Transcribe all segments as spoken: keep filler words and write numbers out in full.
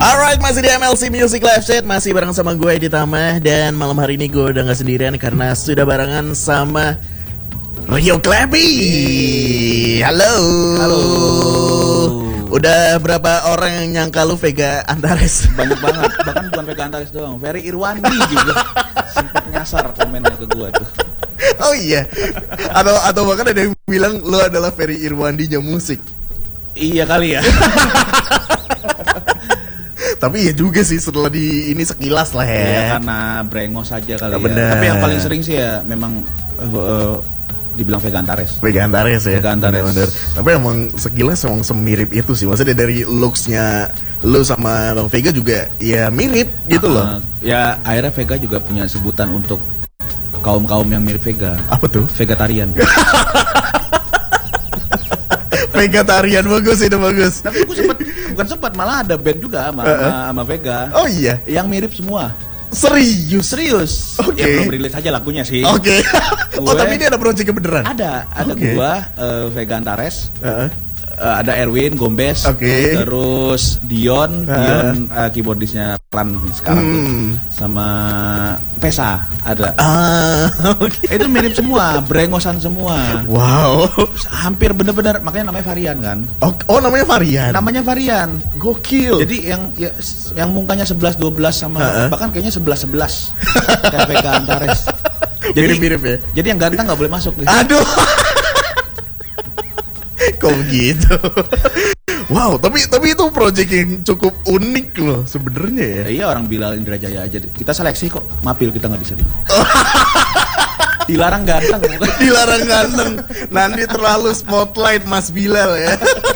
Alright, masih di M L C Music Live Chat. Masih bareng sama gue Edi Tama. Dan malam hari ini gue udah gak sendirian karena sudah barengan sama Rio Klepi. Halo. Halo. Udah berapa orang yang nyangka lu Vega Antares? Banyak banget. Bahkan bukan Vega Antares doang, Ferry Irwandi juga sempat nyasar komennya ke gue tuh. Oh iya. Atau atau bahkan ada yang bilang lu adalah Ferry Irwandinya musik. Iya kali ya. Tapi ya juga sih setelah di ini sekilas lah ya. Ya karena brengos saja kali oh, ya. Bener. Tapi yang paling sering sih ya memang uh, uh, dibilang Vega Antares. Vega Antares ya. Vega Antares. Bener-bener. Tapi emang sekilas emang semirip itu sih. Maksudnya dari looks-nya lu sama Bang Vega juga ya mirip gitu uh, loh. Ya akhirnya Vega juga punya sebutan untuk kaum-kaum yang mirip Vega. Apa tuh? Vegetarian. Vegetarian bagus itu bagus. Tapi aku sempat bukan sempat malah ada band juga sama, uh -uh. sama Vega. Oh iya. Yang mirip semua. Serius? Serius. Oke. Okay. Ya belum rilis aja lagunya sih. Oke. Okay. Oh tapi ini ada project beneran? Ada, ada okay. gua uh, Vega Antares. Uh -uh. Uh, ada Erwin Gombes, okay. terus Dion, uh. Dion uh, keyboardisnya Pran sekarang hmm. tuh, sama Pesa ada. Ah, okay. Itu mirip semua, brengosan semua. Wow. Hampir bener-bener, makanya namanya varian kan. Oh, oh namanya varian. Namanya varian. Gokil. Jadi yang ya, yang mukanya sebelas dua belas sama uh -uh. bahkan kayaknya sebelas sebelas kayak Vega Antares. Jadi mirip-mirip ya. Jadi yang ganteng nggak boleh masuk nih. Aduh. Kok gitu? Wow, tapi tapi itu project yang cukup unik loh sebenarnya ya. Ya. Iya orang Bilal Indra Jaya aja. Kita seleksi kok, mapil kita nggak bisa. Dilarang ganteng. Dilarang ganteng. Nanti terlalu spotlight Mas Bilal ya.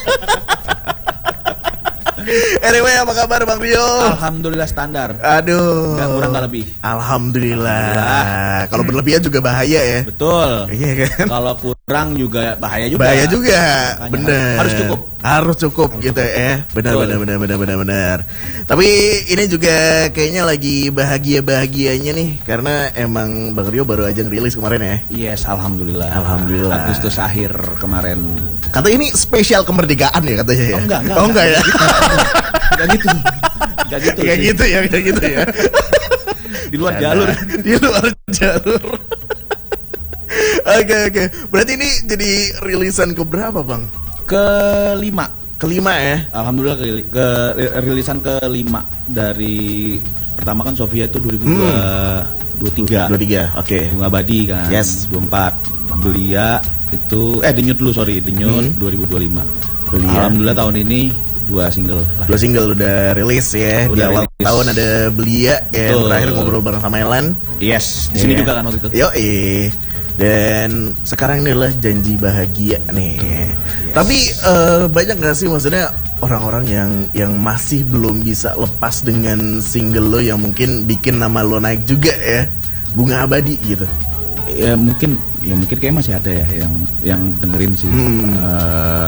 Anyway, apa kabar Bang Rio? Alhamdulillah standar. Aduh. Gak kurang gak lebih. Alhamdulillah. Alhamdulillah. Kalau berlebihan juga bahaya ya. Betul. Iya kan? Kalau kurang juga bahaya juga. Bahaya juga. Makanya bener. Harus cukup. Harus cukup harus gitu cukup. ya. Benar benar benar benar benar benar. Tapi ini juga kayaknya lagi bahagia-bahagianya nih karena emang Bang Rio baru aja ngerilis kemarin ya. Yes, alhamdulillah. Alhamdulillah. Agustus akhir kemarin. Kata ini spesial kemerdekaan ya katanya ya. Oh enggak, enggak. Oh enggak, enggak ya. Enggak gitu. Enggak gitu. Enggak gitu ya, enggak gitu ya. Di luar jalur. Di luar jalur. Oke oke. Berarti ini jadi rilisan keberapa Bang? Kelima. Kelima ya. Alhamdulillah ke, ke rilisan kelima dari pertama kan Sofia itu dua ribu dua puluh tiga. dua puluh tiga. Oke. Okay. Bunga Abadi kan. Yes. dua puluh empat. Belia itu eh Denyut dulu sorry Denyut hmm. dua ribu dua puluh lima. Belia. Alhamdulillah tahun ini dua single lah. Dua single udah rilis ya. Udah di awal rilis. Tahun ada Belia ya. Terakhir ngobrol bareng sama Elan. Yes. Di sini yeah. juga kan waktu itu. Yo eh. Dan sekarang ini adalah Janji Bahagia nih. Yes. Tapi uh, banyak gak sih maksudnya orang-orang yang yang masih belum bisa lepas dengan single lo yang mungkin bikin nama lo naik juga ya, Bunga Abadi gitu. Ya mungkin ya mungkin kayak masih ada ya yang yang dengerin sih. Hmm. Uh,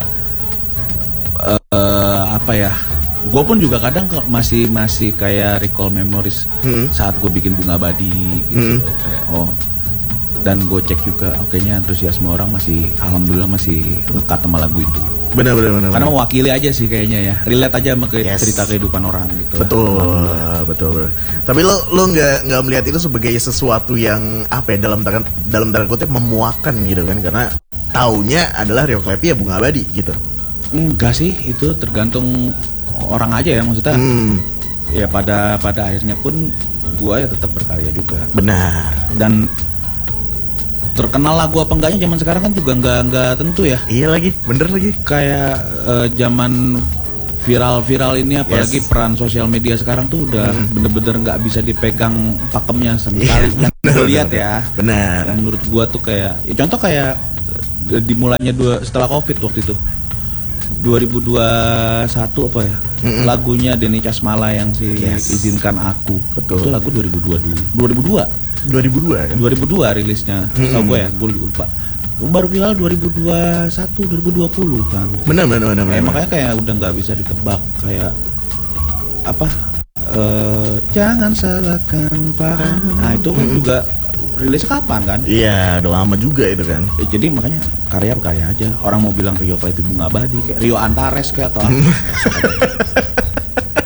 uh, apa ya? Gue pun juga kadang masih masih kayak recall memories hmm. saat gue bikin Bunga Abadi gitu. Hmm. Kayak oh. Dan gue cek juga, oke nya antusiasme orang masih, alhamdulillah masih lekat sama lagu itu. Benar benar benar. Karena mewakili aja sih kayaknya ya, relate aja sama ke yes. cerita kehidupan orang gitu. Betul, betul, betul. Tapi lo lo nggak nggak melihat itu sebagai sesuatu yang apa ya dalam tanda dalam tanda kutip memuakan gitu kan? Karena taunya adalah Rio Klepi ya Bunga Abadi gitu. Enggak sih, itu tergantung orang aja ya maksudnya. Hmm. Ya pada pada akhirnya pun gue ya tetap berkarya juga. Benar. Dan terkenal lagu apa enggaknya zaman sekarang kan juga enggak enggak tentu ya. Iya lagi, bener lagi. Kayak uh, zaman viral-viral ini apalagi yes. peran sosial media sekarang tuh udah hmm. bener-bener nggak bisa dipegang pakemnya sama sekali. Iya, yang gue lihat ya. Benar. Yang menurut gua tuh kayak ya contoh kayak dimulainya dua setelah Covid waktu itu. dua ribu dua puluh satu apa ya? Mm-hmm. Lagunya Denny Casmala yang si yes. Izinkan Aku. Betul. Itu lagu dua ribu dua dua. dua ribu dua. dua ribu dua kan? dua ribu dua rilisnya. Mm-hmm. Tahu gue ya, gue lupa. Baru viral dua ribu dua puluh satu dua ribu dua puluh kan. Benar benar benar. Eh, makanya kayak udah nggak bisa ditebak kayak apa? Uh, jangan salahkan paham. Nah, itu kan mm-hmm. juga rilis kapan kan? Iya, udah lama juga itu kan. Eh, jadi makanya karya karya aja. Orang mau bilang Rio Klepi Bunga Abadi, kayak Rio Antares kayak atau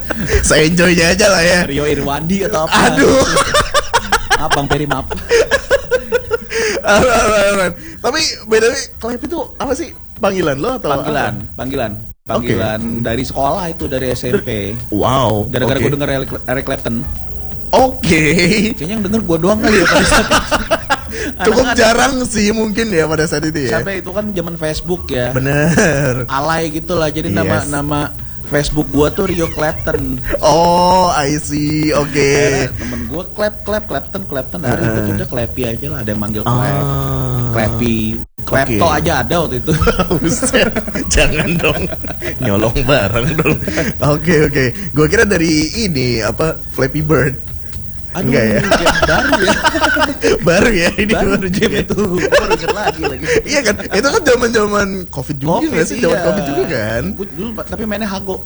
Se-enjoynya aja lah ya. Rio Irwandi atau apa? Aduh. Abang Peri maaf. Alright, alright, alright. Tapi by the way, Clap itu apa sih? Panggilan lo atau Panggilan, apa? panggilan, panggilan Okay. dari sekolah itu, dari S M P. Wow. Gara-gara okay. gue denger Eric, Eric Clapton. Oke. Kayaknya yang denger gue doang kali ya pada saat itu. Cukup Anak-anak- jarang sih mungkin ya pada saat itu ya. Sampai itu kan zaman Facebook ya. Bener. Alay gitu lah. Jadi nama Yes. nama Facebook gua tuh Rio Clapton. Oh, I see. Oke. Akhirnya temen gua Clap Clap Clapton Clapton. Hari Uh-uh. itu udah Clappy aja lah. Ada yang manggil Clap. Ah. Clappy. Clapto Oke. aja ada waktu itu. Buset, jangan dong nyolong barang dong. Oke oke, gue kira dari ini apa Flappy Bird. Aduh, Enggak ya? game baru ya. Baru ya ini Baru baru game juga. itu. Baru inget lagi lagi. Iya kan, itu kan zaman zaman covid juga nggak sih, zaman iya. covid juga kan. Gua dulu tapi mainnya Hago.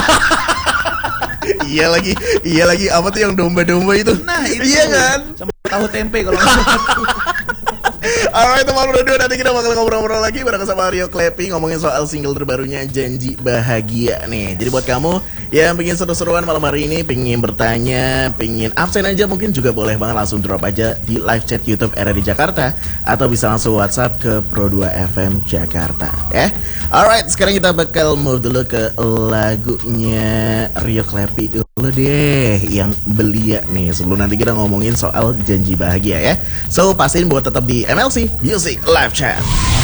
Iya lagi, iya lagi apa tuh yang domba-domba itu? Nah itu. Iya kan. Sama tahu tempe kalau nggak salah. Alright teman berdua, nanti kita bakal ngobrol-ngobrol lagi bareng sama Rio Clappy ngomongin soal single terbarunya Janji Bahagia nih. Jadi buat kamu yang pengen seru-seruan malam hari ini, pengen bertanya, pengen absen aja, mungkin juga boleh banget langsung drop aja di live chat YouTube R R I Jakarta atau bisa langsung WhatsApp ke Pro dua F M Jakarta ya. Alright, sekarang kita bakal move dulu ke lagunya Rio Clappy dulu deh, yang Belia nih, sebelum nanti kita ngomongin soal Janji Bahagia ya. So pastiin buat tetap di M L C Music Live Chat.